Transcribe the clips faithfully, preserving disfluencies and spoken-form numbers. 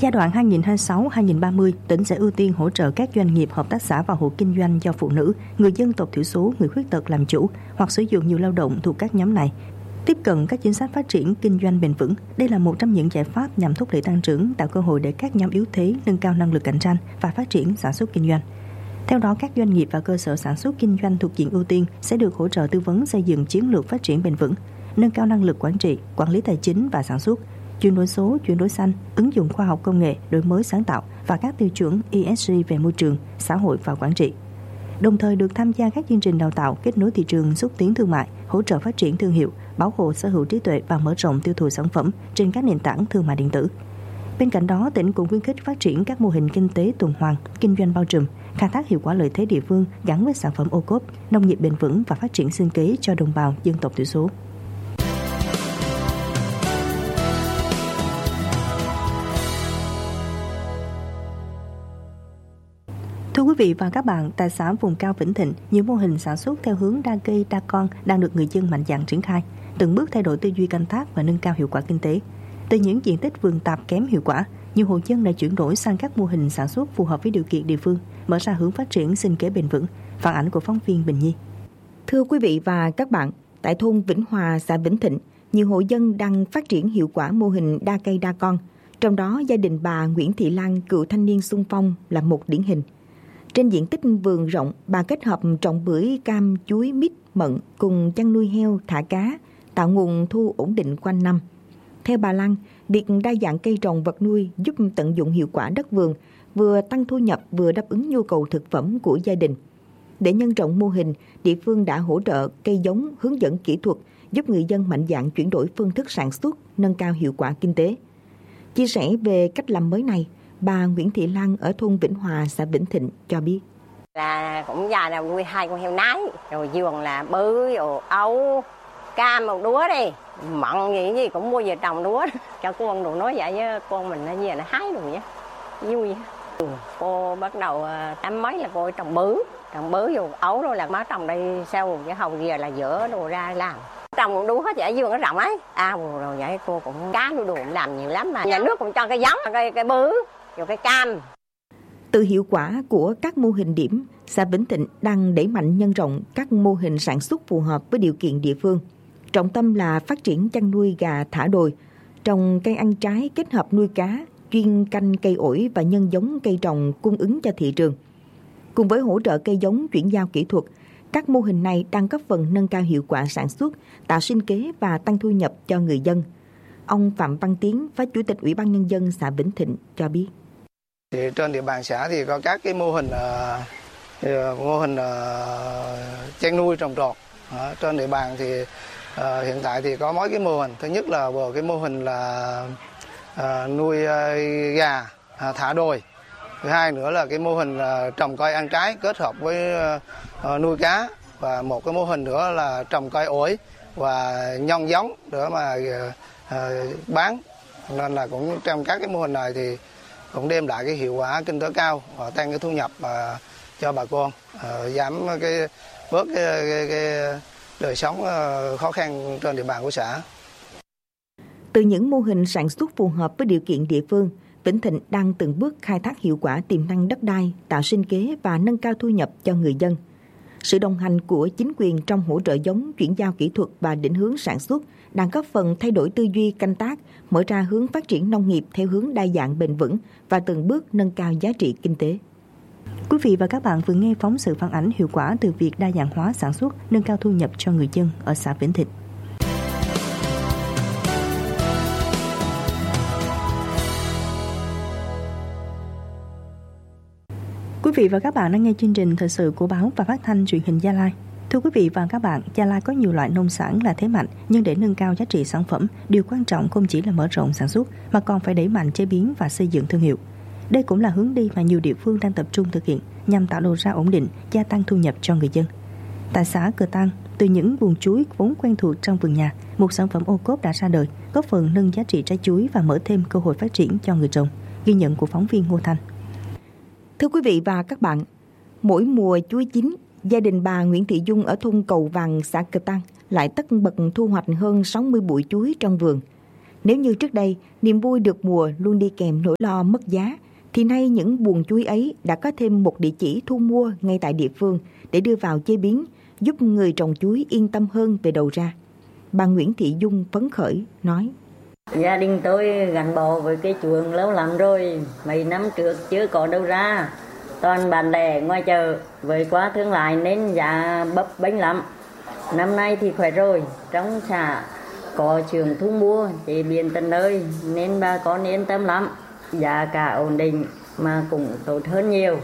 Giai đoạn hai nghìn không trăm hai mươi sáu đến hai nghìn không trăm ba mươi, tỉnh sẽ ưu tiên hỗ trợ các doanh nghiệp, hợp tác xã và hộ kinh doanh do phụ nữ, người dân tộc thiểu số, người khuyết tật làm chủ hoặc sử dụng nhiều lao động thuộc các nhóm này tiếp cận các chính sách phát triển kinh doanh bền vững. Đây là một trong những giải pháp nhằm thúc đẩy tăng trưởng, tạo cơ hội để các nhóm yếu thế nâng cao năng lực cạnh tranh và phát triển sản xuất kinh doanh. Theo đó, các doanh nghiệp và cơ sở sản xuất kinh doanh thuộc diện ưu tiên sẽ được hỗ trợ tư vấn xây dựng chiến lược phát triển bền vững, nâng cao năng lực quản trị, quản lý tài chính và sản xuất, chuyển đổi số, chuyển đổi xanh, ứng dụng khoa học công nghệ, đổi mới sáng tạo và các tiêu chuẩn E S G về môi trường, xã hội và quản trị. Đồng thời được tham gia các chương trình đào tạo, kết nối thị trường, xúc tiến thương mại, hỗ trợ phát triển thương hiệu, bảo hộ sở hữu trí tuệ và mở rộng tiêu thụ sản phẩm trên các nền tảng thương mại điện tử. Bên cạnh đó, tỉnh cũng khuyến khích phát triển các mô hình kinh tế tuần hoàn, kinh doanh bao trùm, khai thác hiệu quả lợi thế địa phương gắn với sản phẩm ô cốp, nông nghiệp bền vững và phát triển sinh kế cho đồng bào dân tộc thiểu số. Thưa quý vị và các bạn, tại xã vùng cao Vĩnh Thịnh, nhiều mô hình sản xuất theo hướng đa cây đa con đang được người dân mạnh dạn triển khai, từng bước thay đổi tư duy canh tác và nâng cao hiệu quả kinh tế. Từ những diện tích vườn tạp kém hiệu quả, nhiều hộ dân đã chuyển đổi sang các mô hình sản xuất phù hợp với điều kiện địa phương, mở ra hướng phát triển sinh kế bền vững. Phản ánh của phóng viên Bình Nhi. Thưa quý vị và các bạn, tại thôn Vĩnh Hòa, xã Vĩnh Thịnh, nhiều hộ dân đang phát triển hiệu quả mô hình đa cây đa con. Trong đó, gia đình bà Nguyễn Thị Lan, cựu thanh niên xung phong là một điển hình. Trên diện tích vườn rộng, bà kết hợp trồng bưởi, cam, chuối, mít, mận cùng chăn nuôi heo, thả cá, tạo nguồn thu ổn định quanh năm. Theo bà Lan, việc đa dạng cây trồng vật nuôi giúp tận dụng hiệu quả đất vườn, vừa tăng thu nhập vừa đáp ứng nhu cầu thực phẩm của gia đình. Để nhân rộng mô hình, địa phương đã hỗ trợ cây giống, hướng dẫn kỹ thuật, giúp người dân mạnh dạn chuyển đổi phương thức sản xuất, nâng cao hiệu quả kinh tế. Chia sẻ về cách làm mới này, bà Nguyễn Thị Lan ở thôn Vĩnh Hòa, xã Vĩnh Thịnh cho biết. Là cũng già là nuôi hai con heo nái, rồi vườn là bưởi, rồi ấu, cam, một đúa đi, mận gì gì cũng mua về trồng đúa. Cho con đồ nói vậy với con mình nó về nó hái đồ vậy, vui. Cô bắt đầu tám mấy là cô trồng bưởi, trồng bưởi rồi ấu rồi là má trồng đây sau cái hồng kia là dỡ đồ ra làm. Trồng một đúa hết vậy vườn nó rộng ấy. À rồi vậy cô cũng cá nuôi đồ cũng làm nhiều lắm mà. Nhà nước cũng cho cái giống, cái cái bưởi, rồi cái cam. Từ hiệu quả của các mô hình điểm, xã Vĩnh Thịnh đang đẩy mạnh nhân rộng các mô hình sản xuất phù hợp với điều kiện địa phương. Trọng tâm là phát triển chăn nuôi gà thả đồi, trồng cây ăn trái kết hợp nuôi cá, chuyên canh cây ổi và nhân giống cây trồng cung ứng cho thị trường. Cùng với hỗ trợ cây giống chuyển giao kỹ thuật, các mô hình này đang góp phần nâng cao hiệu quả sản xuất, tạo sinh kế và tăng thu nhập cho người dân. Ông Phạm Văn Tiến, Phó Chủ tịch Ủy ban Nhân dân xã Vĩnh Thịnh cho biết. Thì trên địa bàn xã thì có các cái mô hình uh, mô hình uh, chăn nuôi trồng trọt. Uh, trên địa bàn thì uh, hiện tại thì có mấy cái mô hình. Thứ nhất là vừa cái mô hình là uh, nuôi uh, gà uh, thả đồi. Thứ hai nữa là cái mô hình uh, trồng cây ăn trái kết hợp với uh, nuôi cá, và một cái mô hình nữa là trồng cây ổi và nhân giống để mà uh, uh, bán. Nên là cũng trong các cái mô hình này thì cũng đem lại cái hiệu quả kinh tế cao và tăng cái thu nhập uh, cho bà con, uh, giảm cái bớt cái, cái, cái đời sống uh, khó khăn trên địa bàn của xã. Từ những mô hình sản xuất phù hợp với điều kiện địa phương, Vĩnh Thịnh đang từng bước khai thác hiệu quả tiềm năng đất đai, tạo sinh kế và nâng cao thu nhập cho người dân. Sự đồng hành của chính quyền trong hỗ trợ giống, chuyển giao kỹ thuật và định hướng sản xuất đang góp phần thay đổi tư duy canh tác, mở ra hướng phát triển nông nghiệp theo hướng đa dạng bền vững và từng bước nâng cao giá trị kinh tế. Quý vị và các bạn vừa nghe phóng sự phản ánh hiệu quả từ việc đa dạng hóa sản xuất, nâng cao thu nhập cho người dân ở xã Vĩnh Thịnh. Quý vị và các bạn đang nghe chương trình thời sự của báo và phát thanh truyền hình Gia Lai. Thưa quý vị và các bạn, Gia Lai có nhiều loại nông sản là thế mạnh, nhưng để nâng cao giá trị sản phẩm, điều quan trọng không chỉ là mở rộng sản xuất mà còn phải đẩy mạnh chế biến và xây dựng thương hiệu. Đây cũng là hướng đi mà nhiều địa phương đang tập trung thực hiện nhằm tạo đầu ra ổn định, gia tăng thu nhập cho người dân. Tại xã Cờ Tăng, từ những vườn chuối vốn quen thuộc trong vườn nhà, một sản phẩm ô cốp đã ra đời, góp phần nâng giá trị trái chuối và mở thêm cơ hội phát triển cho người trồng. Ghi nhận của phóng viên Ngô Thanh. Thưa quý vị và các bạn, mỗi mùa chuối chín, gia đình bà Nguyễn Thị Dung ở thôn Cầu Vàng, xã Cờ Tăng lại tất bật thu hoạch hơn sáu mươi bụi chuối trong vườn. Nếu như trước đây, niềm vui được mùa luôn đi kèm nỗi lo mất giá, thì nay những buồng chuối ấy đã có thêm một địa chỉ thu mua ngay tại địa phương để đưa vào chế biến, giúp người trồng chuối yên tâm hơn về đầu ra. Bà Nguyễn Thị Dung phấn khởi nói: Gia đình tôi gắn bó với cây chuồng lâu lắm rồi, mấy năm trước chưa có đâu ra, toàn bán lẻ ngoài chợ, với quá thương lái nên giá bấp bênh lắm. Năm nay thì khỏe rồi, trong xã có trường thu mua chế biến tận nơi nên bà con yên tâm lắm, giá cả ổn định mà cũng tốt hơn nhiều.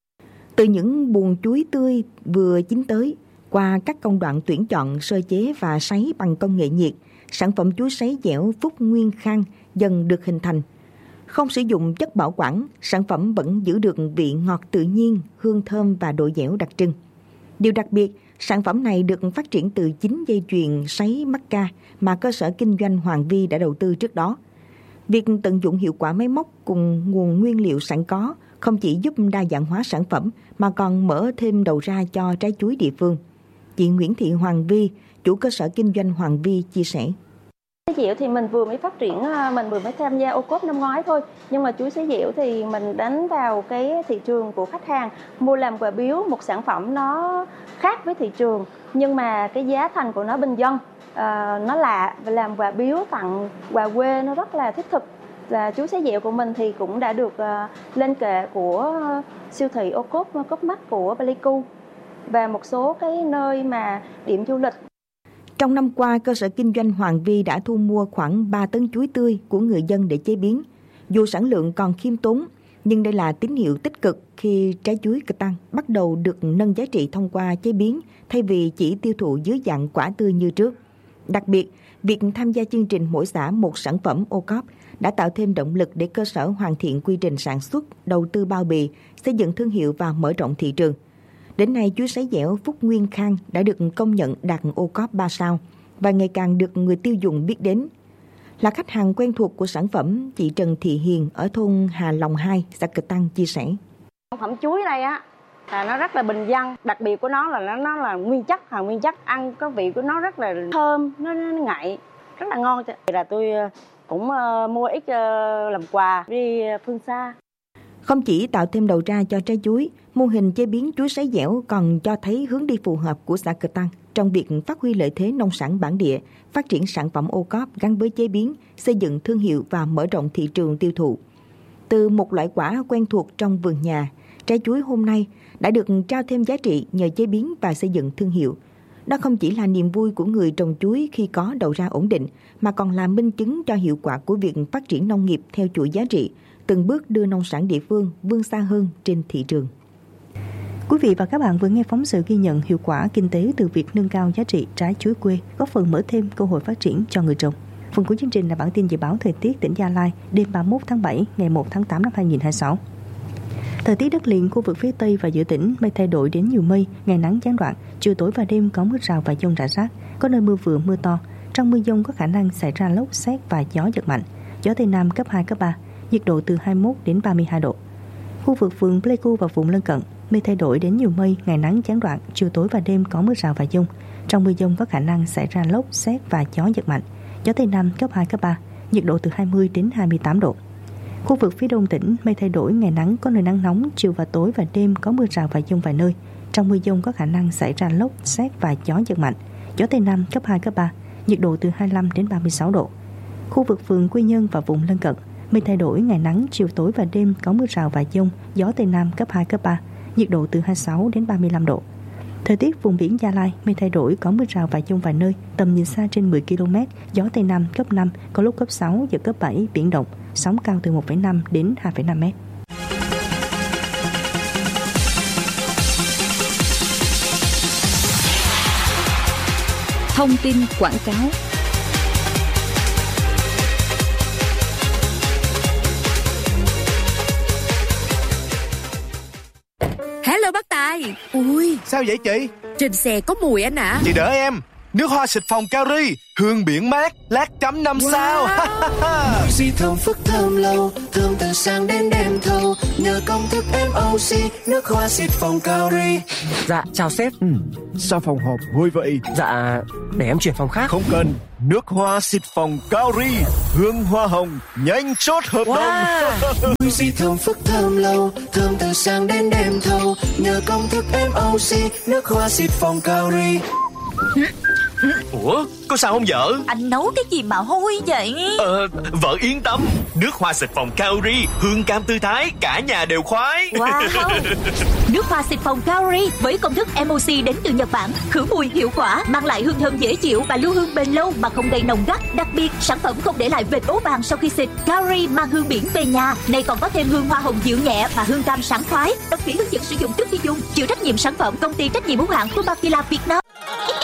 Từ những buồng chuối tươi vừa chín tới, qua các công đoạn tuyển chọn, sơ chế và sấy bằng công nghệ nhiệt, sản phẩm chuối sấy dẻo Phúc Nguyên Khang dần được hình thành. Không sử dụng chất bảo quản, sản phẩm vẫn giữ được vị ngọt tự nhiên, hương thơm và độ dẻo đặc trưng. Điều đặc biệt, sản phẩm này được phát triển từ chính dây chuyền sấy Macca mà cơ sở kinh doanh Hoàng Vi đã đầu tư trước đó. Việc tận dụng hiệu quả máy móc cùng nguồn nguyên liệu sẵn có không chỉ giúp đa dạng hóa sản phẩm mà còn mở thêm đầu ra cho trái chuối địa phương. Chị Nguyễn Thị Hoàng Vi, chủ cơ sở kinh doanh Hoàng Vi chia sẻ: Sấy dẻo thì mình vừa mới phát triển, mình vừa mới tham gia ô cốp năm ngoái thôi. Nhưng mà chuối sấy dẻo thì mình đánh vào cái thị trường của khách hàng mua làm quà biếu, một sản phẩm nó khác với thị trường. Nhưng mà cái giá thành của nó bình dân, à, nó lạ, và làm quà biếu tặng quà quê nó rất là thiết thực. Và chuối sấy dẻo của mình thì cũng đã được uh, lên kệ của uh, siêu thị ô cốp cốp mắt của Pleiku và một số cái nơi mà điểm du lịch. Trong năm qua, cơ sở kinh doanh Hoàng Vi đã thu mua khoảng ba tấn chuối tươi của người dân để chế biến. Dù sản lượng còn khiêm tốn, nhưng đây là tín hiệu tích cực khi trái chuối Cơ Tăng bắt đầu được nâng giá trị thông qua chế biến thay vì chỉ tiêu thụ dưới dạng quả tươi như trước. Đặc biệt, việc tham gia chương trình mỗi xã một sản phẩm ô cốp đã tạo thêm động lực để cơ sở hoàn thiện quy trình sản xuất, đầu tư bao bì, xây dựng thương hiệu và mở rộng thị trường. Đến nay, chuối sấy dẻo Phúc Nguyên Khang đã được công nhận đạt ô cốp ba sao và ngày càng được người tiêu dùng biết đến. Là khách hàng quen thuộc của sản phẩm, chị Trần Thị Hiền ở thôn Hà Lòng hai, xã Cơ Tăng chia sẻ: Sản phẩm chuối đây á là nó rất là bình dân, đặc biệt của nó là nó nó là nguyên chất, hàng nguyên chất, ăn có vị của nó rất là thơm, nó, nó ngậy, rất là ngon. Thì là tôi cũng uh, mua ít uh, làm quà đi phương xa. Không chỉ tạo thêm đầu ra cho trái chuối, mô hình chế biến chuối sấy dẻo còn cho thấy hướng đi phù hợp của xã Cơ Tăng trong việc phát huy lợi thế nông sản bản địa, phát triển sản phẩm ô cốp gắn với chế biến, xây dựng thương hiệu và mở rộng thị trường tiêu thụ. Từ một loại quả quen thuộc trong vườn nhà, trái chuối hôm nay đã được trao thêm giá trị nhờ chế biến và xây dựng thương hiệu. Đó không chỉ là niềm vui của người trồng chuối khi có đầu ra ổn định, mà còn là minh chứng cho hiệu quả của việc phát triển nông nghiệp theo chuỗi giá trị, từng bước đưa nông sản địa phương vươn xa hơn trên thị trường. Quý vị và các bạn vừa nghe phóng sự ghi nhận hiệu quả kinh tế từ việc nâng cao giá trị trái chuối quê, góp phần mở thêm cơ hội phát triển cho người trồng. Phần cuối chương trình là bản tin dự báo thời tiết tỉnh Gia Lai đêm ba mươi mốt tháng bảy, ngày một tháng tám năm hai nghìn không trăm hai mươi sáu. Thời tiết đất liền khu vực phía Tây và giữa tỉnh mây thay đổi đến nhiều mây, ngày nắng gián đoạn, chiều tối và đêm có mưa rào và dông rải rác, có nơi mưa vừa mưa to. Trong mưa dông có khả năng xảy ra lốc sét và gió giật mạnh. Gió Tây Nam cấp hai, cấp ba, nhiệt độ từ hai mươi mốt đến ba mươi hai độ. Khu vực phường Pleiku và vùng lân cận mây thay đổi đến nhiều mây, ngày nắng gián đoạn, chiều tối và đêm có mưa rào và dông. Trong mưa dông có khả năng xảy ra lốc sét và gió giật mạnh. Gió Tây Nam cấp hai, cấp ba, nhiệt độ từ hai mươi đến hai mươi tám độ. Khu vực phía đông tỉnh mây thay đổi, ngày nắng có nơi nắng nóng, chiều và tối và đêm có mưa rào và dông vài nơi. Trong mưa dông có khả năng xảy ra lốc sét và gió giật mạnh. Gió Tây Nam cấp hai, cấp ba, nhiệt độ từ hai mươi lăm đến ba mươi sáu độ. Khu vực phường Quy Nhơn và vùng lân cận mây thay đổi, ngày nắng, chiều tối và đêm có mưa rào và dông, gió Tây Nam cấp hai, cấp ba, nhiệt độ từ hai mươi sáu đến ba mươi lăm độ. Thời tiết vùng biển Gia Lai mây thay đổi, có mưa rào và dông vài nơi, tầm nhìn xa trên mười ki lô mét, gió Tây Nam cấp năm, có lúc cấp sáu, giật cấp bảy, biển động, sóng cao từ một phẩy năm đến hai phẩy năm mét. Thông tin quảng cáo. Hello bác Tài. Ui, sao vậy chị? trên xe có mùi anh ạ. À. Chị đợi em. Nước hoa xịt phòng Caury, hương biển mát, lát chấm năm wow. sao. Mùi thơm phức thơm lâu, thơm từ sáng đến đêm thâu. Nhờ công thức em ô xê, nước hoa xịt phòng Caury. Dạ, chào sếp. Ừ, sao phòng họp vui vậy? Dạ, để em chuyển phòng khác. Không cần, Nước hoa xịt phòng Cao-ri, hương hoa hồng, nhanh chốt hợp wow. đồng. Mùi xịt thơm phức thơm lâu, thơm từ sáng đến đêm thâu. Nhờ công thức em ô xê, nước hoa xịt phòng Cao-ri. Ủa, có sao không vợ? Anh nấu cái gì mà hôi vậy? Ờ, vợ yên tâm. Nước hoa xịt phòng Cao-ri, hương cam tư thái, cả nhà đều khoái. Wow. Nước hoa xịt phòng Cao-ri với công thức em ô xê đến từ Nhật Bản, khử mùi hiệu quả, mang lại hương thơm dễ chịu và lưu hương bền lâu mà không gây nồng gắt. Đặc biệt, sản phẩm không để lại vệt ố vàng sau khi xịt. Cao-ri mang hương biển về nhà, này còn có thêm hương hoa hồng dịu nhẹ và hương cam sảng khoái. Đọc kỹ hướng dẫn sử dụng trước khi dùng. Chịu trách nhiệm sản phẩm công ty trách nhiệm hữu hạn Tumakila Việt Nam.